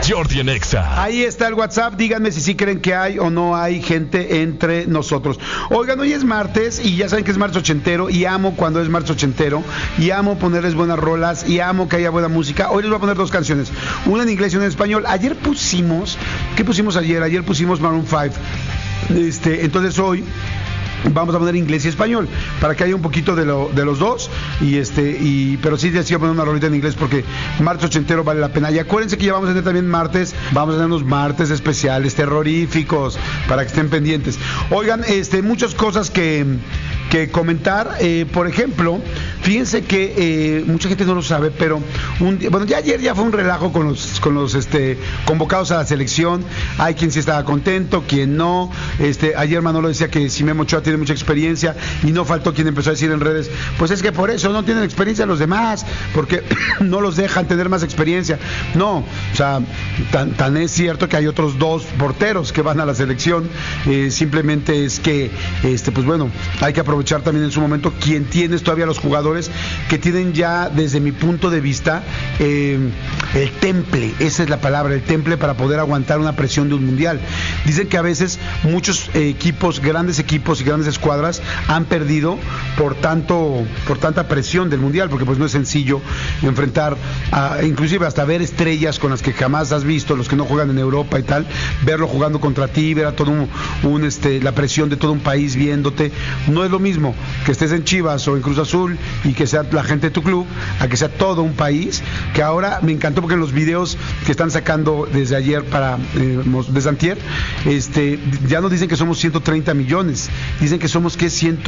Jordi en Exa. Ahí está el WhatsApp, díganme si sí creen que hay o no hay gente entre nosotros. Oigan, hoy es martes y ya saben que es martes ochentero y amo cuando es martes ochentero y amo ponerles buenas rolas y amo que haya buena música. Hoy les voy a poner dos canciones, una en inglés y una en español. Ayer pusimos, ¿qué pusimos ayer? Ayer pusimos Maroon 5. Entonces hoy vamos a poner inglés y español para que haya un poquito de los dos pero sí les voy a poner una rolita en inglés porque martes ochentero vale la pena. Y acuérdense que ya vamos a tener también martes, vamos a tener unos martes especiales terroríficos para que estén pendientes. Oigan, muchas cosas que comentar, por ejemplo, fíjense que mucha gente no lo sabe, pero ya ayer ya fue un relajo con los convocados a la selección. Hay quien sí estaba contento, quien no. Ayer Manolo decía que si Memo Ochoa tiene mucha experiencia y no faltó quien empezó a decir en redes, pues es que por eso no tienen experiencia los demás, porque no los dejan tener más experiencia. No, o sea, tan es cierto que hay otros dos porteros que van a la selección, simplemente es que, pues bueno, hay que aprovechar también en su momento quien tienes todavía los jugadores que tienen ya, desde mi punto de vista, el temple, esa es la palabra, el temple para poder aguantar una presión de un mundial. Dicen que a veces muchos equipos, grandes equipos y grandes escuadras han perdido por tanta presión del mundial, porque pues no es sencillo enfrentar inclusive hasta ver estrellas con las que jamás has visto, los que no juegan en Europa y tal, verlo jugando contra ti, ver a todo la presión de todo un país viéndote. No es lo mismo que estés en Chivas o en Cruz Azul y que sea la gente de tu club, a que sea todo un país, que ahora me encantó porque en los videos que están sacando desde ayer desde antier, ya nos dicen que somos 130 millones, dicen que somos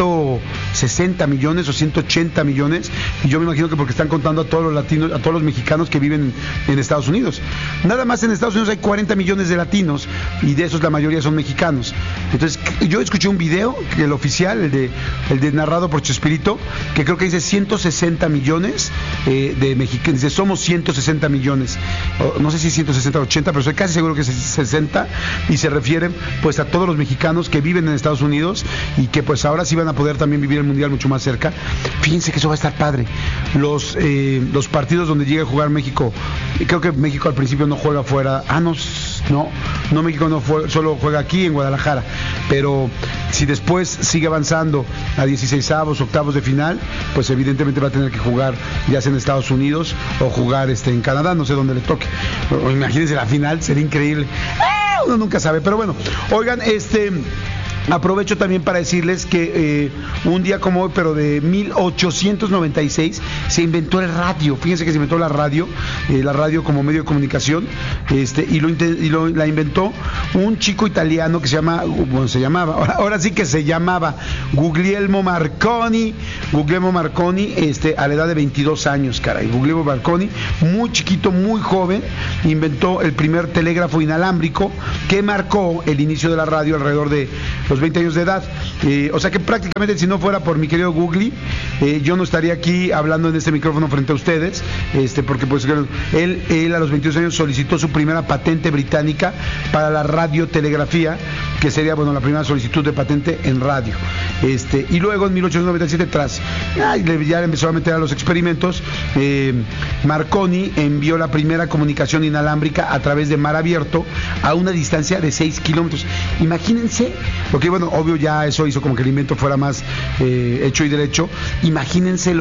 160 millones o 180 millones, y yo me imagino que porque están contando a todos los latinos, a todos los mexicanos que viven en Estados Unidos. Nada más en Estados Unidos hay 40 millones de latinos y de esos la mayoría son mexicanos. Entonces yo escuché un video, el oficial, el de narrado por Chespirito, que creo que dice 160 millones de mexicanos, dice somos 160 millones, no sé si 160 o 80, pero estoy casi seguro que es 60, y se refieren pues a todos los mexicanos que viven en Estados Unidos y que pues ahora sí van a poder también vivir el mundial mucho más cerca. Fíjense que eso va a estar padre. Los partidos donde llegue a jugar México, creo que México al principio no juega fuera, no, México no solo juega aquí en Guadalajara, pero si después sigue avanzando a 16avos, octavos de final, pues evidentemente va a tener que jugar ya sea en Estados Unidos o jugar en Canadá, no sé dónde le toque. Imagínense la final, sería increíble. Uno nunca sabe, pero bueno, oigan, aprovecho también para decirles que un día como hoy, pero de 1896, se inventó el radio. Fíjense que se inventó la radio como medio de comunicación, la inventó un chico italiano que se llamaba, ahora sí que se llamaba Guglielmo Marconi, a la edad de 22 años, caray. Guglielmo Marconi, muy chiquito, muy joven, inventó el primer telégrafo inalámbrico que marcó el inicio de la radio alrededor de los 20 años de edad. O sea que prácticamente, si no fuera por mi querido Googly, yo no estaría aquí hablando en este micrófono frente a ustedes, porque pues él a los 22 años solicitó su primera patente británica para la radiotelegrafía, que sería la primera solicitud de patente en radio. Y luego en 1897, ya le empezó a meter a los experimentos, Marconi envió la primera comunicación inalámbrica a través de mar abierto a una distancia de 6 kilómetros. Imagínense, porque obvio ya eso hizo como que el invento fuera más hecho y derecho. Imagínense